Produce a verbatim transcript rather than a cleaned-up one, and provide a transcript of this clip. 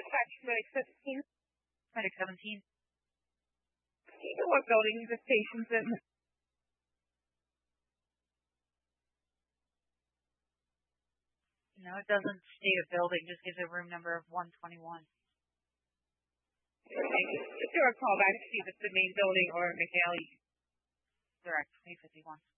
dispatch medic seventeen. Medic seventeen. Do you know what building the station's in? No, it doesn't state a building, just gives a room number of one twenty-one. Okay. Just do a call back to see if it's the main building or McNally. Direct, three fifty-one.